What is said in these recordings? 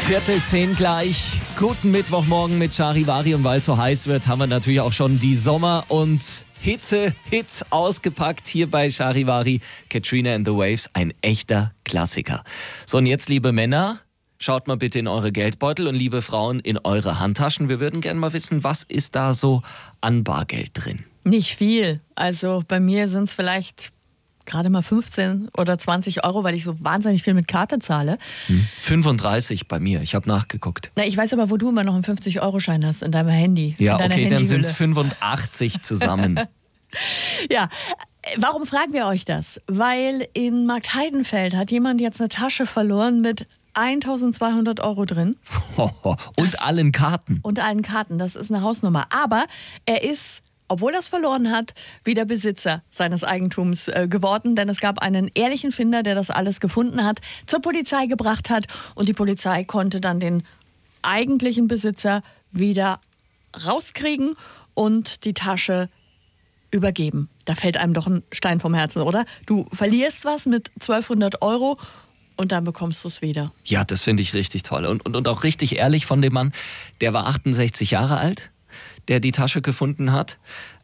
9:45 gleich. Guten Mittwochmorgen mit Charivari, und weil es so heiß wird, haben wir natürlich auch schon die Sommer- und Hits ausgepackt hier bei Charivari. Katrina and the Waves, ein echter Klassiker. So, und jetzt, liebe Männer, schaut mal bitte in eure Geldbeutel, und liebe Frauen, in eure Handtaschen. Wir würden gerne mal wissen, was ist da so an Bargeld drin? Nicht viel. Also bei mir sind es vielleicht gerade mal 15 oder 20 Euro, weil ich so wahnsinnig viel mit Karte zahle. 35 bei mir, ich habe nachgeguckt. Na, ich weiß aber, wo du immer noch einen 50-Euro-Schein hast in deinem Handy. Ja, in deiner okay, dann sind Handyhülle. es 85 zusammen. Ja, warum fragen wir euch das? Weil in Marktheidenfeld hat jemand jetzt eine Tasche verloren mit 1.200 Euro drin. Und allen Karten. Und allen Karten, das ist eine Hausnummer. Aber er ist, obwohl er es verloren hat, wieder Besitzer seines Eigentums geworden. Denn es gab einen ehrlichen Finder, der das alles gefunden hat, zur Polizei gebracht hat. Und die Polizei konnte dann den eigentlichen Besitzer wieder rauskriegen und die Tasche übergeben. Da fällt einem doch ein Stein vom Herzen, oder? Du verlierst was mit 1.200 Euro und dann bekommst du es wieder. Ja, das finde ich richtig toll. Und auch richtig ehrlich von dem Mann, der war 68 Jahre alt, der die Tasche gefunden hat.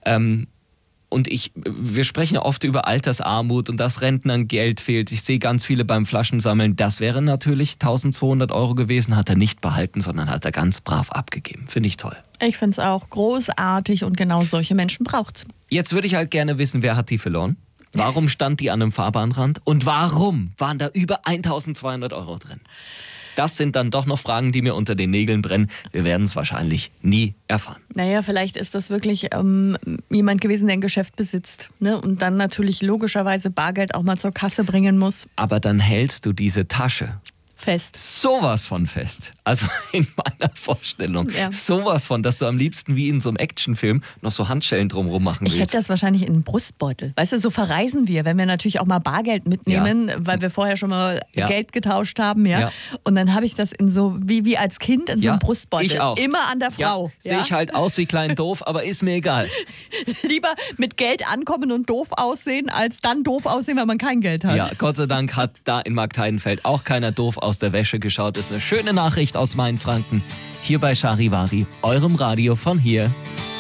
Und wir sprechen ja oft über Altersarmut und dass Rentnern Geld fehlt. Ich sehe ganz viele beim Flaschensammeln. Das wäre natürlich 1.200 Euro gewesen, hat er nicht behalten, sondern hat er ganz brav abgegeben. Finde ich toll. Ich finde es auch großartig und genau solche Menschen braucht's. Jetzt würde ich halt gerne wissen, wer hat die verloren? Warum stand die an einem Fahrbahnrand? Und warum waren da über 1.200 Euro drin? Das sind dann doch noch Fragen, die mir unter den Nägeln brennen. Wir werden es wahrscheinlich nie erfahren. Naja, vielleicht ist das wirklich jemand gewesen, der ein Geschäft besitzt, ne? Und dann natürlich logischerweise Bargeld auch mal zur Kasse bringen muss. Aber dann hältst du diese Tasche Fest. sowas von fest. Also in meiner Vorstellung. Ja. Sowas von, dass du am liebsten wie in so einem Actionfilm noch so Handschellen drumherum machen Ich willst. hätte das wahrscheinlich in einen Brustbeutel. Weißt du, so verreisen wir, wenn wir natürlich auch mal Bargeld mitnehmen, weil wir vorher schon mal Geld getauscht haben. Ja? Ja. Und dann habe ich das in so, wie als Kind in so einem Brustbeutel. Ich auch. Immer an der Frau. Sehe ich halt aus wie klein doof, aber ist mir egal. Lieber mit Geld ankommen und doof aussehen, als dann doof aussehen, wenn man kein Geld hat. Ja, Gott sei Dank hat da in Marktheidenfeld auch keiner doof aus der Wäsche geschaut. Ist eine schöne Nachricht aus Mainfranken. Hier bei Charivari, eurem Radio von hier.